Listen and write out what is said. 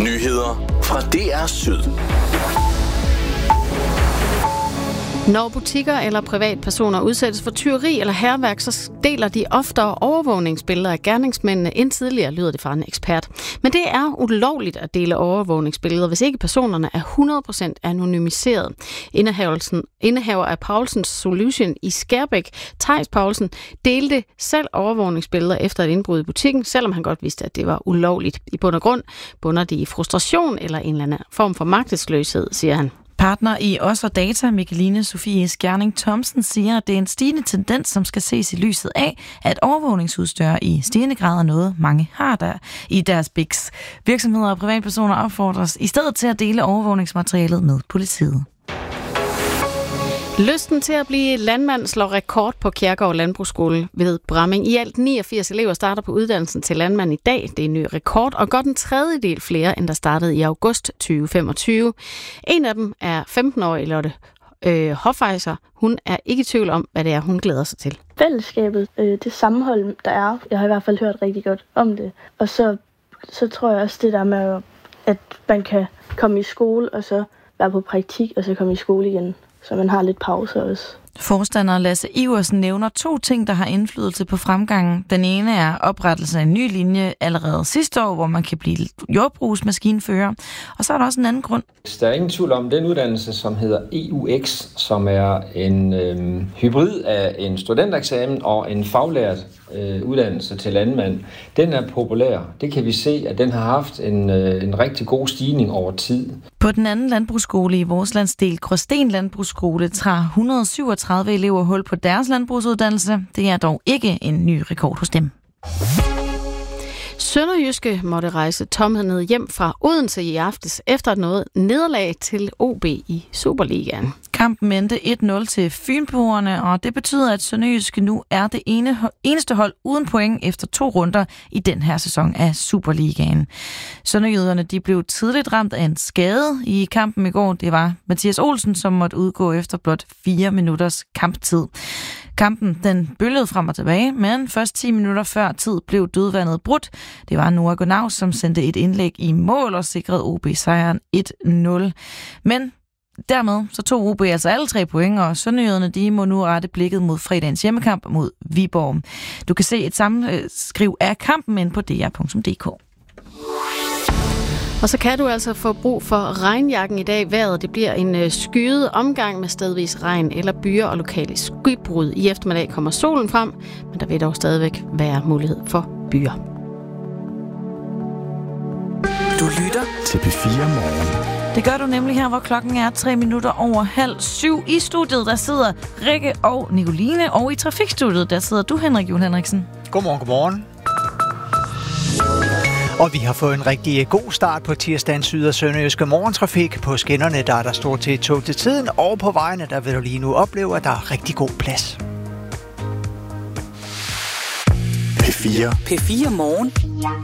Nyheder fra DR Syd. Når butikker eller privatpersoner udsættes for tyveri eller hærværk, så deler de oftere overvågningsbilleder af gerningsmændene end tidligere, lyder det fra en ekspert. Men det er ulovligt at dele overvågningsbilleder, hvis ikke personerne er 100% anonymiseret. Indehaver af Paulsens Solution i Skærbæk, Theis Paulsen, delte selv overvågningsbilleder efter et indbrud i butikken, selvom han godt vidste, at det var ulovligt. I bund og grund bunder de i frustration eller en eller anden form for magtesløshed, siger han. Partner i Os og Data, Mikkeline Sofie Skjerning Thomsen, siger, at det er en stigende tendens, som skal ses i lyset af, at overvågningsudstyr i stigende grad er noget, mange har der i deres biks. Virksomheder og privatpersoner opfordres i stedet til at dele overvågningsmaterialet med politiet. Lysten til at blive landmand slår rekord på Kjærgaard Landbrugsskole ved Bramming. I alt 89 elever starter på uddannelsen til landmand i dag. Det er en ny rekord, og godt en tredjedel flere, end der startede i august 2025. En af dem er 15-årige Lotte Hofeiser. Hun er ikke i tvivl om, hvad det er, hun glæder sig til. Fællesskabet, det sammenhold, der er. Jeg har i hvert fald hørt rigtig godt om det. Og så tror jeg også det der med, at man kan komme i skole, og så være på praktik, og så komme i skole igen. Så man har lidt pause også. Forstander Lasse Iversen nævner 2 ting, der har indflydelse på fremgangen. Den ene er oprettelse af en ny linje allerede sidste år, hvor man kan blive jordbrugsmaskinfører. Og så er der også en anden grund. Der er ingen tvivl om den uddannelse, som hedder EUX, som er en hybrid af en studentereksamen og en faglært uddannelse til landmand. Den er populær. Det kan vi se, at den har haft en rigtig god stigning over tid. På den anden landbrugsskole i vores landsdel, Gråsten Landbrugsskole, tager 137 elever hul på deres landbrugsuddannelse. Det er dog ikke en ny rekord hos dem. Sønderjyske måtte rejse tomheden hjem fra Odense i aftes efter noget nederlag til OB i Superligaen. Kampen endte 1-0 til Fynboerne, og det betyder, at Sønderjyske nu er det eneste hold uden point efter 2 runder i den her sæson af Superligaen. Sønderjyderne de blev tidligt ramt af en skade i kampen i går. Det var Mathias Olsen, som måtte udgå efter blot 4 minutters kamptid. Kampen den bølgede frem og tilbage, men først 10 minutter før tid blev dødvandet brudt. Det var Noah Gunnau, som sendte et indlæg i mål og sikrede OB sejren 1-0. Men dermed så tog OB altså alle 3 point, og sønderjyderne de må nu rette blikket mod fredagens hjemmekamp mod Viborg. Du kan se et sammenskriv af kampen inde på dr.dk. Og så kan du altså få brug for regnjakken i dag. Vejret det bliver en skyet omgang med stedvis regn eller byer og lokale skybrud. I eftermiddag kommer solen frem, men der vil dog stadigvæk være mulighed for byer. Du lytter til P4 Morgen. Det gør du nemlig her, hvor klokken er 3 minutter over 6:30. I studiet, der sidder Rikke og Nicoline, og i trafikstudiet, der sidder du, Henrik Juhl Henriksen. Godmorgen. Og vi har fået en rigtig god start på tirsdagens syd- og sønderjyske morgentrafik. På skinnerne der er der stort til tog til tiden, og på vejene der vil du lige nu opleve, at der er rigtig god plads. P4 Morgen.